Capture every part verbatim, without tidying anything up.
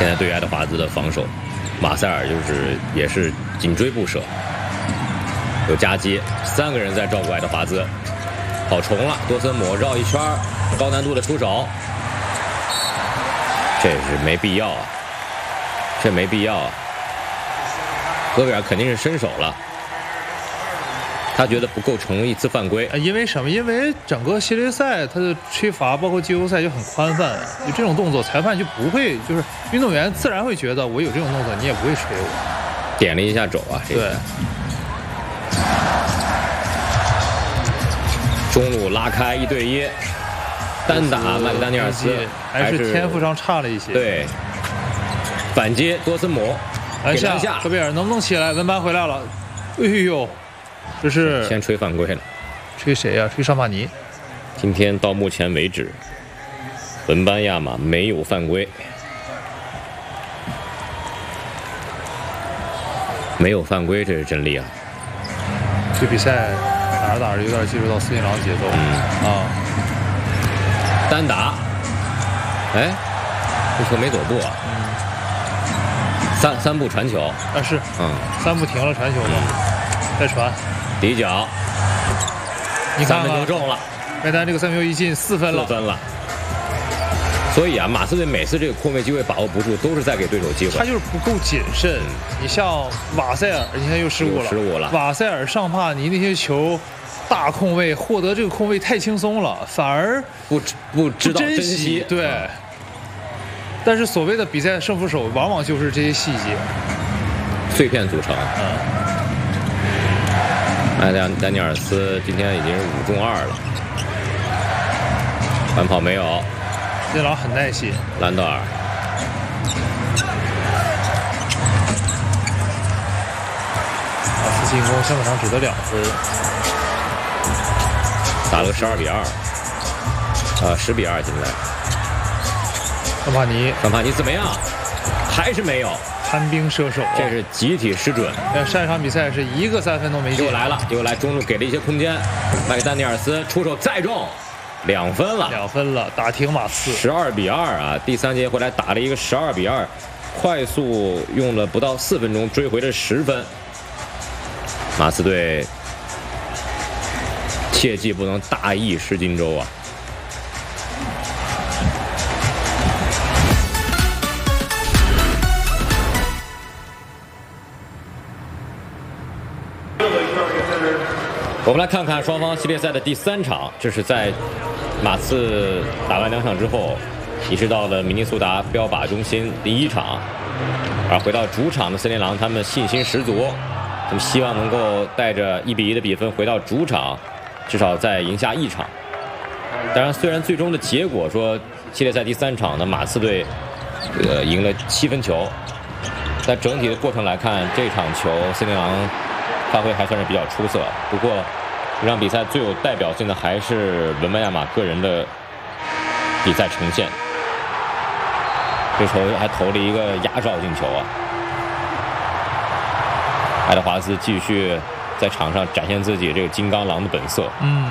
在对于爱德华兹的防守，马塞尔就是也是紧追不舍，有夹击，三个人在照顾爱德华兹，跑重了，多森姆绕一圈，高难度的出手，这是没必要啊，这没必要啊。戈贝尔肯定是伸手了。他觉得不构成一次犯规， 因为什么？因为整个系列赛他的吹罚，包括季后赛就很宽泛，就这种动作，裁判就不会，就是运动员自然会觉得我有这种动作，你也不会吹我。 点了一下肘啊，这个、 对。 中路拉开一对一，单打麦克丹尼尔斯， 还是天赋上差了一些。 对，反接多森姆， 篮下，戈贝尔能不能起来？文班回来了，哎呦！这是先吹犯规了， 吹谁呀、啊？吹尚帕尼。 今天到目前为止，文班亚马没有犯规，没有犯规，这是真厉害。 这比赛打着打着有点进入到斯宾狼节奏。 嗯啊， 单打，哎，这球没走步啊。 嗯。 三三步传球。 啊是。嗯。三步停了传球嘛，嗯、再传。底角，你看看，三分就中了。麦丹这个三分球一进，四分了， 四分了。所以啊，马刺队每次这个空位机会把握不住，都是在给对手机会。 他就是不够谨慎。嗯、你像瓦塞尔，你看又失误了， 失误了。 瓦塞尔、尚帕尼那些球，大空位获得这个空位太轻松了，反而不不知道珍惜。对。嗯、但是所谓的比赛胜负手，往往就是这些细节， 碎片组成。嗯。艾丹丹尼尔斯今天已经是五中二了，反跑没有。 斯朗很耐心。 兰德尔， 马刺进攻下半场只得两分， 打了个十二比二，啊，十比二进来。 尚帕尼， 尚帕尼怎么样？还是没有。 寒冰射手、啊， 这是集体失准。 上一场比赛是一个三分都没进。 又来了，又来中路给了一些空间，麦克丹尼尔斯出手再中，两分了， 两分了，打停马刺。 十二比二啊！第三节回来打了一个十二比二，快速用了不到四分钟追回了十分。马刺队切记不能大意失荆州啊！我们来看看双方系列赛的第三场，这是在马刺打完两场之后，移师到了明尼苏达标靶中心第一场，而回到主场的森林狼，他们信心十足，他们希望能够带着一比一的比分回到主场，至少再赢下一场。当然，虽然最终的结果说系列赛第三场的马刺队呃赢了七分球，但整体的过程来看，这场球森林狼发挥还算是比较出色。不过这场比赛最有代表性的还是文班亚马个人的比赛呈现，这球还投了一个压哨进球啊！爱德华兹继续在场上展现自己这个金刚狼的本色。 嗯，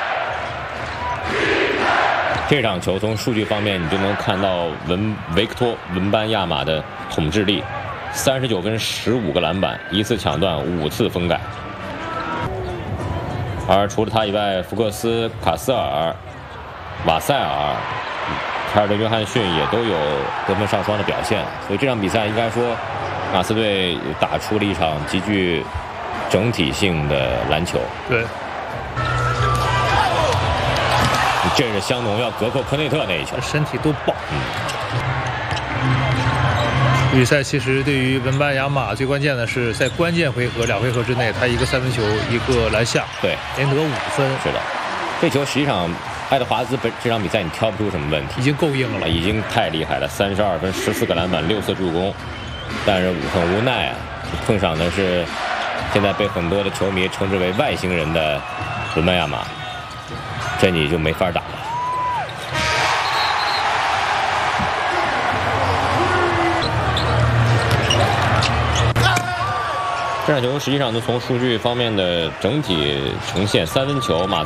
这场球从数据方面你就能看到文维克托文班亚马的统治力，三十九分十五个篮板，一次抢断，五次封盖。而除了他以外，福克斯、卡斯尔、瓦塞尔、凯尔顿·约翰逊也都有得分上双的表现，所以这场比赛应该说，马刺队打出了一场极具整体性的篮球。 对， 这是香农要隔扣科内特那一球， 身体都爆。嗯。比赛其实对于文班亚马最关键的是在关键回合两回合之内，他一个三分球，一个篮下， 对， 连得五分。 是的，这球实际上爱德华兹本这场比赛你挑不出什么问题， 已经够硬了， 已经太厉害了，三十二分，十四个篮板，六次助攻，但是很无奈啊，碰上的是现在被很多的球迷称之为外星人的文班亚马，这你就没法打了。这场球实际上呢，从数据方面的整体呈现，三分球马